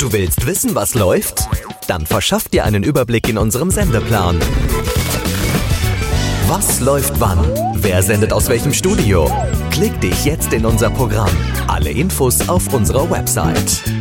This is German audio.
Du willst wissen, was läuft? Dann verschaff dir einen Überblick in unserem Sendeplan. Was läuft wann? Wer sendet aus welchem Studio? Klick dich jetzt in unser Programm. Alle Infos auf unserer Website.